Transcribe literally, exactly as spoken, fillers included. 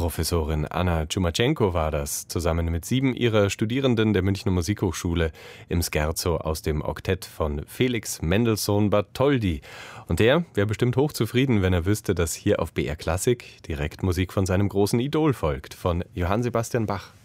Professorin Anna Tschumachenko war das, zusammen mit sieben ihrer Studierenden der Münchner Musikhochschule im Scherzo aus dem Oktett von Felix Mendelssohn Bartholdy. Und der wäre bestimmt hochzufrieden, wenn er wüsste, dass hier auf B R Klassik direkt Musik von seinem großen Idol folgt, von Johann Sebastian Bach.